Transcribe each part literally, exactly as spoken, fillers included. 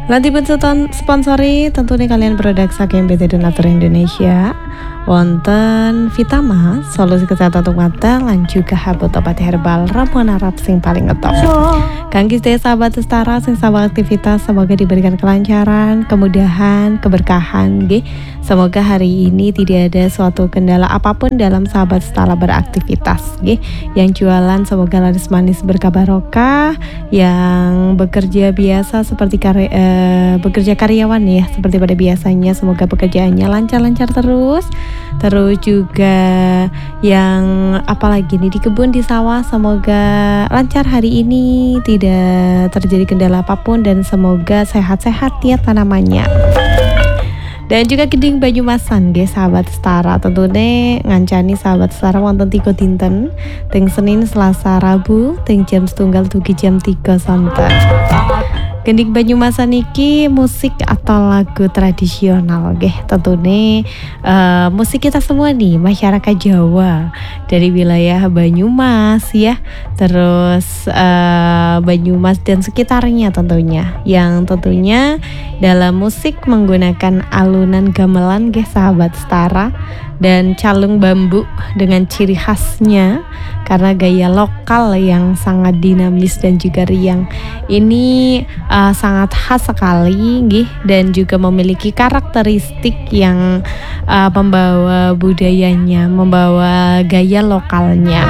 Lan dipun sponsori tentunya kalian produk saking B T Donatur Indonesia. Wonten Vitama, solusi kesehatan untuk mata, lan juga habut obat herbal ramuan Arab sing paling ngetop. Kangge sahabat setara sing sahabat aktivitas, semoga diberikan kelancaran, kemudahan, keberkahan nggih. Semoga hari ini tidak ada suatu kendala apapun dalam sahabat setara beraktivitas nggih. Yang jualan semoga laris manis berkah barokah, yang bekerja biasa seperti karya, eh, bekerja karyawan ya seperti pada biasanya, semoga pekerjaannya lancar-lancar terus. Terus juga yang apalagi nih di kebun, di sawah, semoga lancar hari ini, tidak terjadi kendala apapun dan semoga sehat-sehat ya tanamannya. Dan juga Gending Banyumasan nggih sahabat setara, tentunya ngancani sahabat setara wonten tiga dinten teng Senin, Selasa, Rabu teng jam setunggal dugi jam tiga sonten. Gending Banyumasan iki musik atau lagu tradisional nggih, tentunya uh, musik kita semua nih masyarakat Jawa dari wilayah Banyumas ya, terus uh, Banyumas dan sekitarnya tentunya, yang tentunya dalam musik menggunakan alunan gamelan nggih sahabat setara dan calung bambu dengan ciri khasnya karena gaya lokal yang sangat dinamis dan juga riang. Ini uh, sangat khas sekali nggih, dan juga memiliki karakteristik yang uh, membawa budayanya, membawa gaya lokalnya.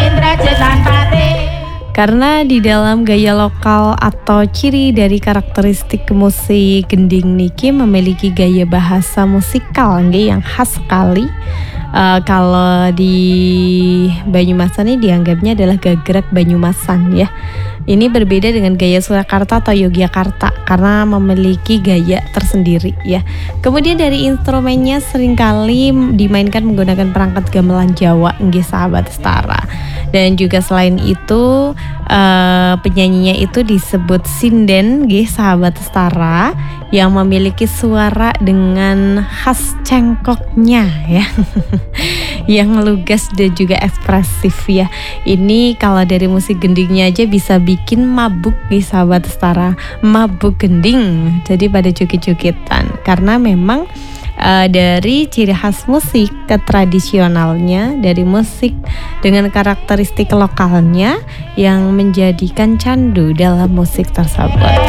Karena di dalam gaya lokal atau ciri dari karakteristik musik gending niki memiliki gaya bahasa musikal nggih yang khas sekali. Uh, kalau di Banyumasan ini dianggapnya adalah gagrag Banyumasan ya. Ini berbeda dengan gaya Surakarta atau Yogyakarta karena memiliki gaya tersendiri ya. Kemudian dari instrumennya seringkali dimainkan menggunakan perangkat gamelan Jawa nggih sahabat setara. Dan juga selain itu uh, penyanyinya itu disebut sinden nggih sahabat setara, yang memiliki suara dengan khas cengkoknya ya. Yang lugas dan juga ekspresif ya. Ini kalau dari musik gendingnya aja bisa bikin mabuk nih sahabat setara, mabuk gending. Jadi pada joget-jogetan karena memang Uh, dari ciri khas musik ke tradisionalnya, dari musik dengan karakteristik lokalnya yang menjadikan candu dalam musik tersebut.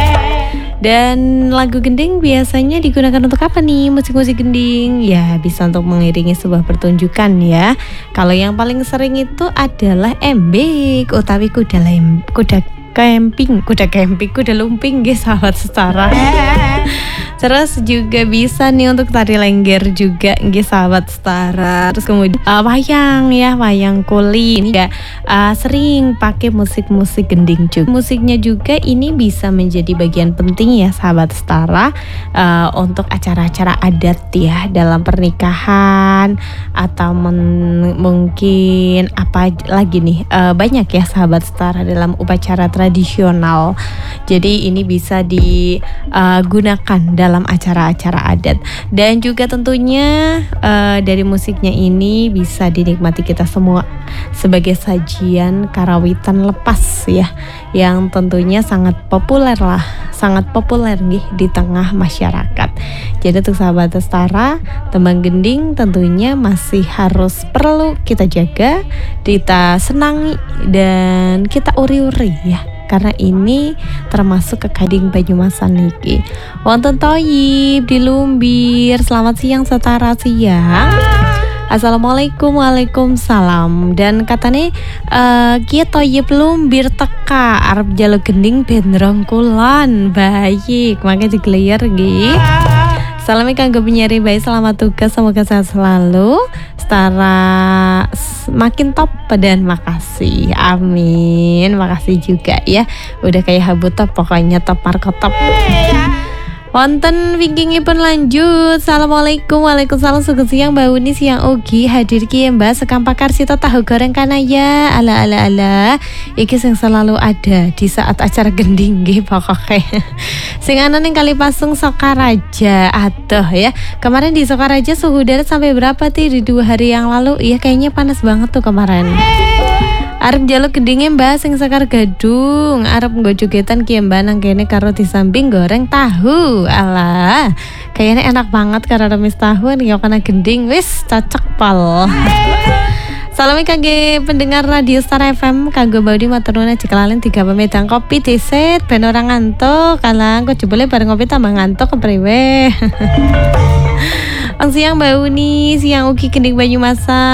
Dan lagu gending biasanya digunakan untuk apa nih? Musik-musik gending ya bisa untuk mengiringi sebuah pertunjukan ya. Kalau yang paling sering itu adalah embek utawi kuda lem, kuda camping, kuda camping, kuda lumping guys sahabat setara. Terus juga bisa nih untuk tari lengger juga nggih sahabat setara. Terus kemudian uh, wayang ya, wayang kuli ini ya uh, sering pakai musik-musik gending juga. Musiknya juga ini bisa menjadi bagian penting ya sahabat setara uh, untuk acara-acara adat ya dalam pernikahan atau men- mungkin apa lagi nih uh, banyak ya sahabat setara dalam upacara tradisional. Jadi ini bisa digunakan uh, dalam acara-acara adat. Dan juga tentunya uh, dari musiknya ini bisa dinikmati kita semua sebagai sajian karawitan lepas ya, yang tentunya sangat populer lah, sangat populer nih di tengah masyarakat. Jadi untuk sahabat setara, tembang gending tentunya masih harus perlu kita jaga, kita senangi dan kita uri-uri ya. Karena ini termasuk ke Gending Banyumasan niki. Wonten Toyib di Lumbir. Selamat siang setara siang. Assalamualaikum, waalaikumsalam. Dan katanya uh, kia Toyib Lumbir teka arep jaluk gending ben rongkulan. Baik, makanya digelier nggih. Salam kanggo penyari baik, selamat tugas, semoga sehat selalu, setara makin top dan makasih, amin, makasih juga ya, udah kayak habu top pokoknya top marko top. Wonten wingkingipun lanjut. Assalamualaikum, waalaikumsalam, sugeng siang Mbak Uni, siang Ogi hadir ki Mbak sekam pakar sito tahu goreng kanaya ala ala ala iki sing selalu ada di saat acara gending nggih pokoke. Sing ana ning Kalipasung Sokaraja aduh ya. Kemarin di Sokaraja suhu udara sampai berapa sih di dua hari yang lalu? Iya kayaknya panas banget tuh kemarin. Arep njaluk gendinge Mbah sing Sekar Gadung. Arep nggo jogetan ki Mbah nang kene karo disamping goreng tahu. Alah, kayaknya enak banget karo remis tahu nih kena gending. Wis cocok pol. Salam kangge pendengar Radio Star F M, kanggo Baudi matur nuwun jekelalen tiga pemedang kopi disit ben ora ngantuk. Kalang kok jebule bareng ngopi tambah ngantuk kepriwe. Ang siang Mbak Uni, siang ugi gending Banyumasan.